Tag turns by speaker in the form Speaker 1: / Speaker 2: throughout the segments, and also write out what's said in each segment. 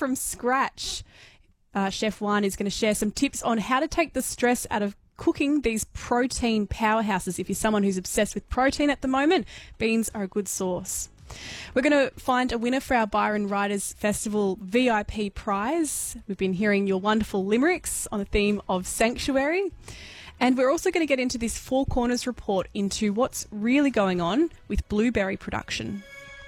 Speaker 1: from scratch. Chef Juan is going to share some tips on how to take the stress out of cooking these protein powerhouses. If you're someone who's obsessed with protein at the moment, beans are a good source. We're going to find a winner for our Byron Writers Festival VIP prize. We've been hearing your wonderful limericks on the theme of sanctuary. And we're also going to get into this Four Corners report into what's really going on with blueberry production.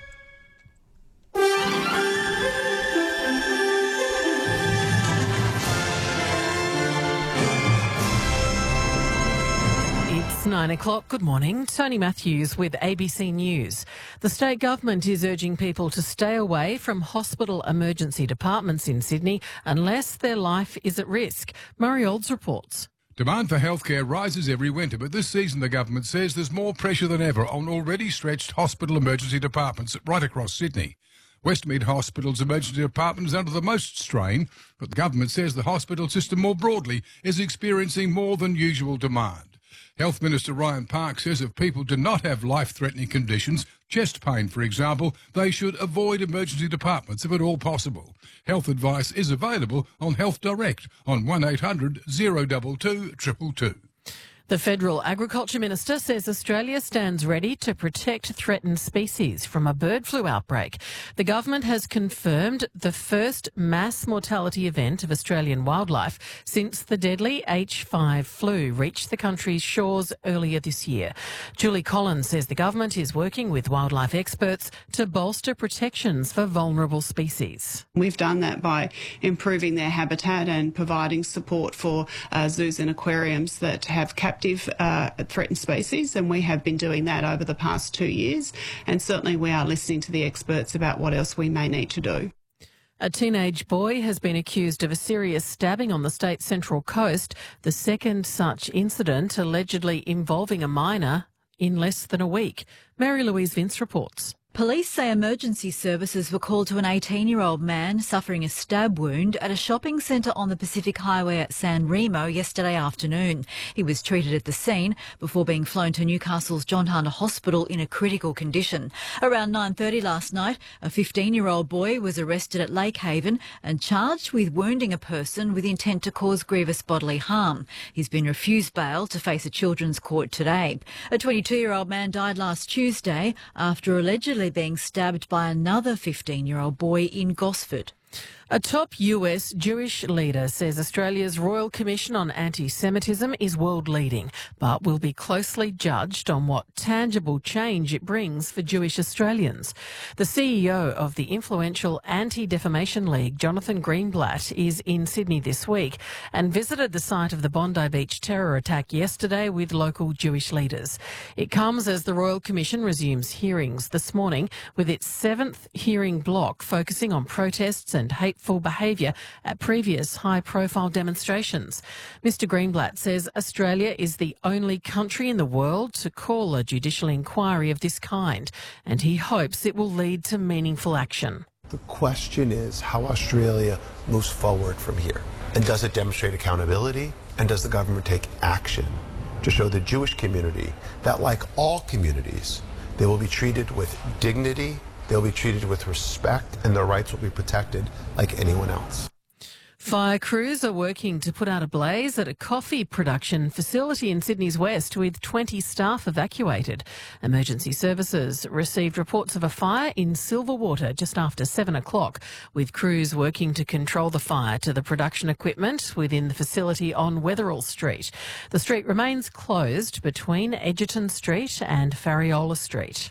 Speaker 2: It's 9 o'clock. Good morning. Tony Matthews with ABC News. The state government is urging people to stay away from hospital emergency departments in Sydney unless their life is at risk. Murray Olds reports.
Speaker 3: Demand for healthcare rises every winter, but this season the government says there's more pressure than ever on already stretched hospital emergency departments right across Sydney. Westmead Hospital's emergency department is under the most strain, but the government says the hospital system more broadly is experiencing more than usual demand. Health Minister Ryan Park says if people do not have life-threatening conditions, chest pain for example, they should avoid emergency departments if at all possible. Health advice is available on Health Direct on 1800 022 222.
Speaker 2: The Federal Agriculture Minister says Australia stands ready to protect threatened species from a bird flu outbreak. The government has confirmed the first mass mortality event of Australian wildlife since the deadly H5 flu reached the country's shores earlier this year. Julie Collins says the government is working with wildlife experts to bolster protections for vulnerable species.
Speaker 4: We've done that by improving their habitat and providing support for zoos and aquariums that have captive threatened species, and we have been doing that over the past 2 years, and certainly we are listening to the experts about what else we may need to do.
Speaker 2: A teenage boy has been accused of a serious stabbing on the state's Central Coast, the second such incident allegedly involving a minor in less than a week. Mary Louise Vince reports.
Speaker 5: Police say emergency services were called to an 18-year-old man suffering a stab wound at a shopping centre on the Pacific Highway at San Remo yesterday afternoon. He was treated at the scene before being flown to Newcastle's John Hunter Hospital in a critical condition. Around 9:30 last night, a 15-year-old boy was arrested at Lake Haven and charged with wounding a person with intent to cause grievous bodily harm. He's been refused bail to face a children's court today. A 22-year-old man died last Tuesday after allegedly being stabbed by another 15-year-old boy in Gosford.
Speaker 2: A top US Jewish leader says Australia's Royal Commission on Anti-Semitism is world-leading, but will be closely judged on what tangible change it brings for Jewish Australians. The CEO of the influential Anti-Defamation League, Jonathan Greenblatt, is in Sydney this week and visited the site of the Bondi Beach terror attack yesterday with local Jewish leaders. It comes as the Royal Commission resumes hearings this morning, with its 7th hearing block focusing on protests and hateful behaviour at previous high-profile demonstrations. Mr Greenblatt says Australia is the only country in the world to call a judicial inquiry of this kind, and he hopes it will lead to meaningful action.
Speaker 6: The question is how Australia moves forward from here. And does it demonstrate accountability? And does the government take action to show the Jewish community that, like all communities, they will be treated with dignity, they'll be treated with respect, and their rights will be protected like anyone else.
Speaker 2: Fire crews are working to put out a blaze at a coffee production facility in Sydney's west with 20 staff evacuated. Emergency services received reports of a fire in Silverwater just after 7 o'clock, with crews working to control the fire to the production equipment within the facility on Wetherell Street. The street remains closed between Egerton Street and Farriola Street.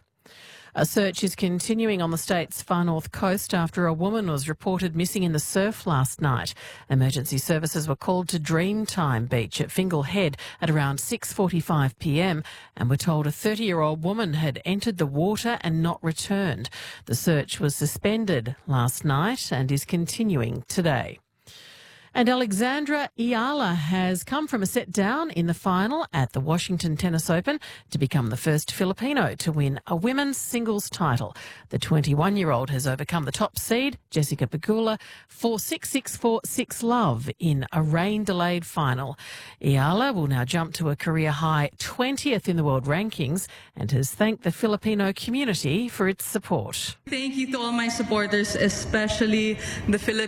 Speaker 2: A search is continuing on the state's far north coast after a woman was reported missing in the surf last night. Emergency services were called to Dreamtime Beach at Fingal Head at around 6:45 p.m. and were told a 30-year-old woman had entered the water and not returned. The search was suspended last night and is continuing today. And Alexandra Iala has come from a set down in the final at the Washington Tennis Open to become the first Filipino to win a women's singles title. The 21-year-old has overcome the top seed, Jessica Pegula, 4-6, 6-4, 6-love in a rain-delayed final. Iala will now jump to a career-high 20th in the world rankings and has thanked the Filipino community for its support.
Speaker 7: Thank you to all my supporters, especially the Filipino